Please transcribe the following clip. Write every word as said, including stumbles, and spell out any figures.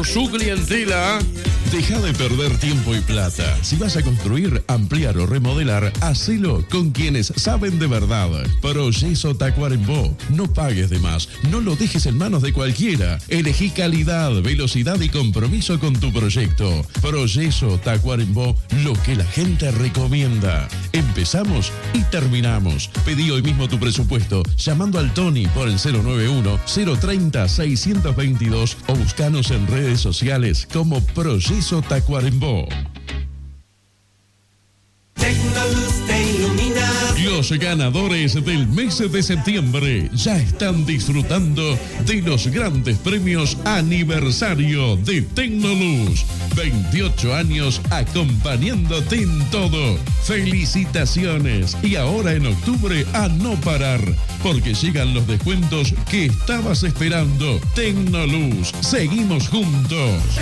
por su clientela. Deja de perder tiempo y plata. Si vas a construir, ampliar o remodelar, hacelo con quienes saben de verdad. Proyeso Tacuarembó. No pagues de más. No lo dejes en manos de cualquiera. Elegí calidad, velocidad y compromiso con tu proyecto. Proyeso Tacuarembó. Lo que la gente recomienda. Empezamos y terminamos. Pedí hoy mismo tu presupuesto llamando al Tony por el cero nueve uno, cero treinta, seiscientos veintidós o buscanos en redes sociales como Proyeso Tacuarembó. Tecnoluz te ilumina. Los ganadores del mes de septiembre ya están disfrutando de los grandes premios aniversario de Tecnoluz. veintiocho años acompañándote en todo. Felicitaciones. Y ahora en octubre a no parar, porque llegan los descuentos que estabas esperando. Tecnoluz. Seguimos juntos.